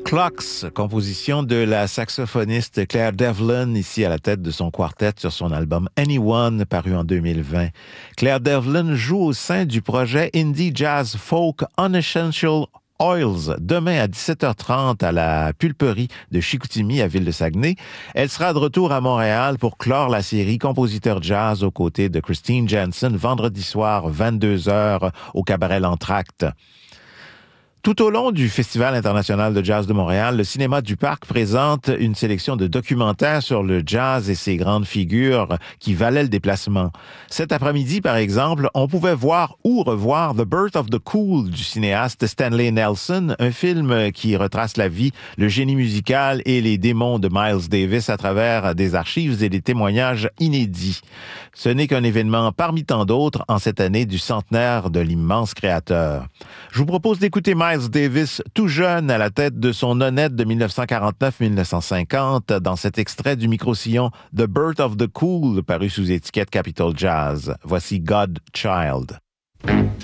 Clocks, composition de la saxophoniste Claire Devlin, ici à la tête de son quartet sur son album Anyone, paru en 2020. Claire Devlin joue au sein du projet Indie Jazz Folk Unessential Oils, demain à 17h30 à la Pulperie de Chicoutimi à Ville-de-Saguenay. Elle sera de retour à Montréal pour clore la série Compositeur Jazz aux côtés de Christine Jensen vendredi soir 22h au Cabaret L'Entracte. Tout au long du Festival international de jazz de Montréal, le Cinéma du Parc présente une sélection de documentaires sur le jazz et ses grandes figures qui valaient le déplacement. Cet après-midi, par exemple, on pouvait voir ou revoir The Birth of the Cool du cinéaste Stanley Nelson, un film qui retrace la vie, le génie musical et les démons de Miles Davis à travers des archives et des témoignages inédits. Ce n'est qu'un événement parmi tant d'autres en cette année du centenaire de l'immense créateur. Je vous propose d'écouter Miles Davis, tout jeune à la tête de son honnête de 1949-1950, dans cet extrait du micro-sillon The Birth of the Cool, paru sous étiquette Capitol Jazz. Voici God Child.